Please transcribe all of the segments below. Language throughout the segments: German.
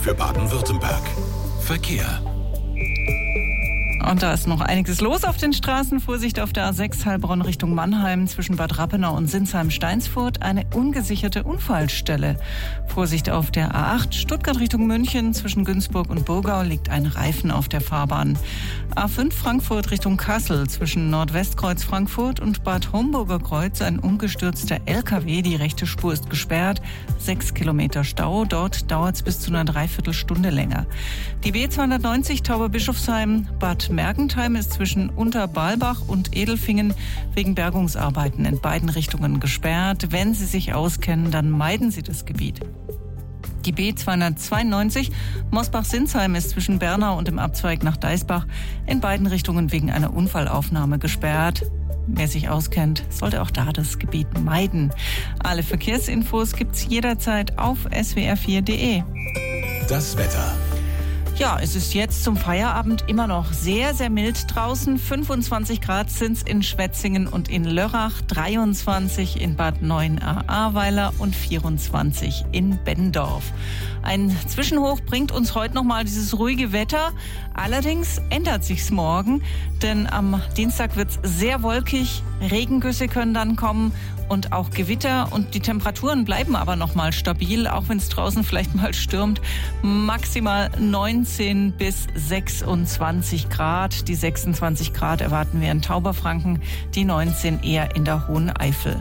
für Baden-Württemberg. Verkehr. Und da ist noch einiges los auf den Straßen. Vorsicht auf der A6 Heilbronn Richtung Mannheim zwischen Bad Rappenau und Sinsheim-Steinsfurt. Eine ungesicherte Unfallstelle. Vorsicht auf der A8 Stuttgart Richtung München zwischen Günzburg und Burgau liegt ein Reifen auf der Fahrbahn. A5 Frankfurt Richtung Kassel zwischen Nordwestkreuz Frankfurt und Bad Homburger Kreuz ein umgestürzter LKW. Die rechte Spur ist gesperrt. 6 Kilometer Stau. Dort dauert es bis zu einer Dreiviertelstunde länger. Die B290 Tauberbischofsheim Bad Mergentheim ist zwischen Unterbalbach und Edelfingen wegen Bergungsarbeiten in beiden Richtungen gesperrt. Wenn Sie sich auskennen, dann meiden Sie das Gebiet. Die B292 Mosbach-Sinsheim ist zwischen Bernau und dem Abzweig nach Deisbach in beiden Richtungen wegen einer Unfallaufnahme gesperrt. Wer sich auskennt, sollte auch da das Gebiet meiden. Alle Verkehrsinfos gibt's jederzeit auf swr4.de. Das Wetter. Ja, es ist jetzt zum Feierabend immer noch sehr, sehr mild draußen. 25 Grad sind's in Schwetzingen und in Lörrach, 23 in Bad Neuenahr-Ahrweiler und 24 in Benndorf. Ein Zwischenhoch bringt uns heute nochmal dieses ruhige Wetter. Allerdings ändert sich's morgen, denn am Dienstag wird's sehr wolkig. Regengüsse können dann kommen und auch Gewitter. Und die Temperaturen bleiben aber nochmal stabil, auch wenn es draußen vielleicht mal stürmt. Maximal 19 bis 26 Grad. Die 26 Grad erwarten wir in Tauberfranken, die 19 eher in der Hohen Eifel.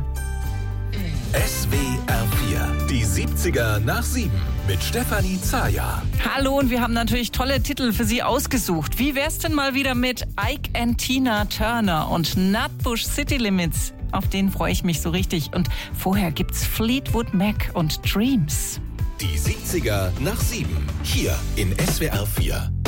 SWR 4, die 70er nach 7 mit Stefanie Zaja. Hallo, und wir haben natürlich tolle Titel für Sie ausgesucht. Wie wär's denn mal wieder mit Ike and Tina Turner und Nutbush City Limits? Auf den freue ich mich so richtig. Und vorher gibt's Fleetwood Mac und Dreams. Die 70er nach 7, hier in SWR 4.